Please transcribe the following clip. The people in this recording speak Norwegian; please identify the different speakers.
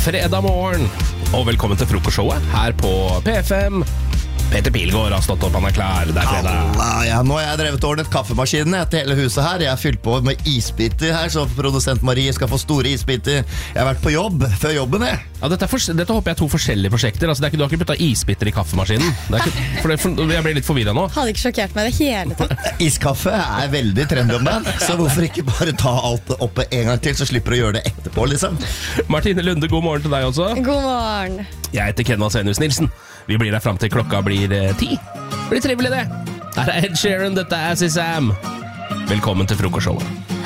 Speaker 1: fredag morgen, og velkommen til frokostshowet her på P5. Peter Pilgaard har stått opp, han er klar, det er fredag.
Speaker 2: Ja, nå har jeg drevet og ordnet kaffemaskinen til hele huset her. Jeg har fylt på med isbiter her, så produsent Marie skal få store isbiter. Jeg har vært på jobb før jobben, jeg.
Speaker 1: Ja, dette håper jeg er 2 forskjellige prosjekter. Altså, du har ikke puttet isbiter i kaffemaskinen. Jeg ble litt forvirret nå.
Speaker 3: Hadde ikke sjokkert meg det hele tatt.
Speaker 2: Iskaffe er veldig trendy om dagen, så hvorfor ikke bare ta alt oppe en gang til, så slipper du å gjøre det etterpå, liksom.
Speaker 1: Martine Lunde, god morgen til deg også.
Speaker 3: God morgen.
Speaker 1: Jeg heter Ken Vasenius Nilsen. Vi blir der frem til klokka blir 10. Blir trivelig det. Her er Ed Sheeran, dette er Sam. Velkommen til frokostshowet.